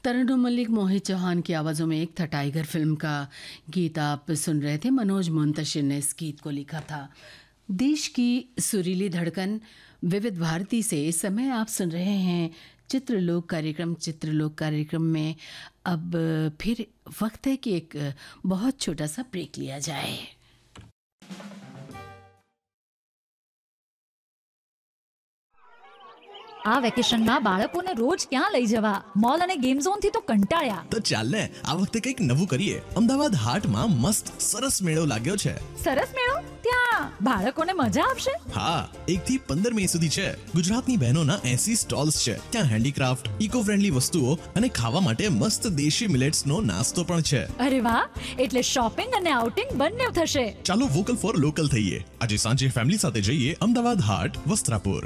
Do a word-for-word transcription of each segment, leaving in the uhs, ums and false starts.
तरन्नुम मलिक, मोहित चौहान की आवाज़ों में एक था टाइगर फिल्म का गीत आप सुन रहे थे। मनोज मुंतशिर ने इस गीत को लिखा था। देश की सुरीली धड़कन विविध भारती से इस समय आप सुन रहे हैं चित्रलोक कार्यक्रम। चित्रलोक कार्यक्रम में अब फिर वक्त है कि एक बहुत छोटा सा ब्रेक लिया जाए। આ વેકેશનમાં બાળકોને રોજ ક્યાં લઈ જવા? મોલ અને ગેમ ઝોન થી તો કંટાળ્યા. તો ચાલ ને આ વખતે કંઈક નવું કરીએ. અમદાવાદ હાટમાં મસ્ત સરસ મેળો લાગ્યો છે. સરસ મેળો? ત્યાં બાળકોને મજા આવશે? હા, એક થી પંદર મે સુધી છે. ગુજરાતની બહેનોના એસી સ્ટોલ્સ છે. ત્યાં હેન્ડીક્રાફ્ટ, ઇકો ફ્રેન્ડલી વસ્તુઓ અને ખાવા માટે મસ્ત દેશી મિલેટ્સનો નાસ્તો પણ છે. અરે વાહ, એટલે શોપિંગ અને આઉટિંગ બંને થશે. ચાલો વોકલ ફોર લોકલ થઈએ. આજે સાંજે ફેમિલી સાથે જઈએ અમદાવાદ હાટ, વસ્ત્રાપુર.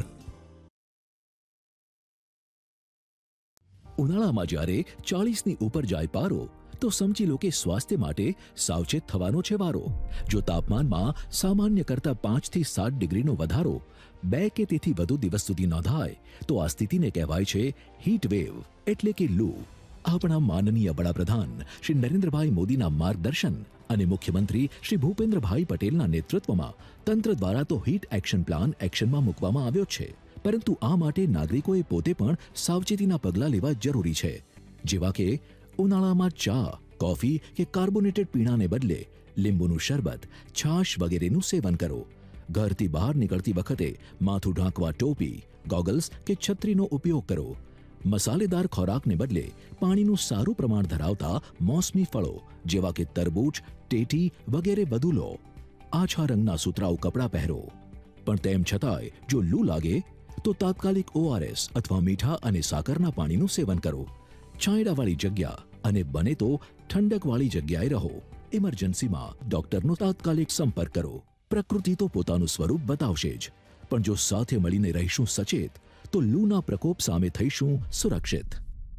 ઉનાળામાં જ્યારે ચાલીસની ઉપર જાય પારો તો સમજી લો કે સ્વાસ્થ્ય માટે સાવચેત થવાનો છે વારો. જો તાપમાનમાં સામાન્ય કરતા પાંચ થી સાત ડિગ્રીનો વધારો બે કે તેથી વધુ દિવસ સુધી નોંધાય તો આ સ્થિતિને કહેવાય છે હીટ વેવ એટલે કે લૂ. આપણા માનનીય વડાપ્રધાન શ્રી નરેન્દ્રભાઈ મોદીના માર્ગદર્શન અને મુખ્યમંત્રી શ્રી ભૂપેન્દ્રભાઈ પટેલના નેતૃત્વમાં તંત્ર દ્વારા તો હીટ એક્શન પ્લાન એક્શનમાં મૂકવામાં આવ્યો છે. પરંતુ આ માટે નાગરિકોએ પોતે પણ સાવચેતીના પગલાં લેવા જરૂરી છે. જેવા કે ઉનાળામાં ચા, કોફી કે કાર્બોનેટેડ પીણાને બદલે લીંબુનું શરબત, છાશ વગેરેનું સેવન કરો. ઘરથી બહાર નીકળતી વખતે માથું ઢાંકવા ટોપી, ગોગલ્સ કે છત્રીનો ઉપયોગ કરો. મસાલેદાર ખોરાકને બદલે પાણીનું સારું પ્રમાણ ધરાવતા મોસમી ફળો જેવા કે તરબૂચ, ટેટી વગેરે વધુ લો. આછા રંગના સુતરાઉ કપડાં પહેરો. પણ તેમ છતાંય જો લૂ લાગે તો તાત્કાલિક ઓઆરએસ અથવા મીઠા અને સાકરના પાણીનું સેવન કરો. છાંયડાવાળી જગ્યા અને બને તો ઠંડકવાળી જગ્યાએ રહો. ઇમરજન્સીમાં ડોક્ટરનો તાત્કાલિક સંપર્ક કરો. પ્રકૃતિ તો પોતાનું સ્વરૂપ બતાવશે જ, પણ જો સાથે મળીને રહીશું સચેત તો લૂના પ્રકોપ સામે થઈશું સુરક્ષિત.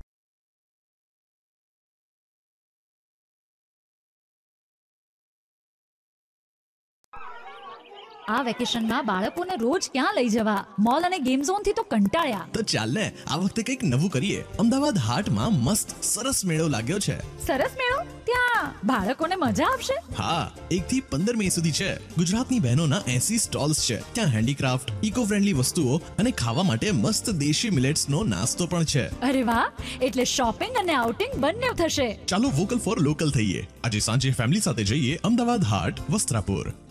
આ વેકેશનમાં બાળકોને રોજ ક્યાં લઈ જવા? મોલ અને ગેમ ઝોન થી તો કંટાળ્યા. તો ચાલ ને આ વખતે કંઈક નવું કરીએ. અમદાવાદ હાટમાં મસ્ત સરસ મેળો લાગ્યો છે. સરસ મેળો? ત્યાં બાળકોને મજા આવશે? હા, એક થી પંદર મે સુધી છે. ગુજરાતની બહેનોના એસી સ્ટોલ્સ છે. ત્યાં હેન્ડીક્રાફ્ટ, ઇકો ફ્રેન્ડલી વસ્તુઓ અને ખાવા માટે મસ્ત દેશી મિલેટ્સનો નાસ્તો પણ છે. અરે વાહ, એટલે શોપિંગ અને આઉટિંગ બંને થશે. ચાલો વોકલ ફોર લોકલ થઈએ. આજે સાંજે ફેમિલી સાથે જઈએ અમદાવાદ હાટ, વસ્ત્રાપુર.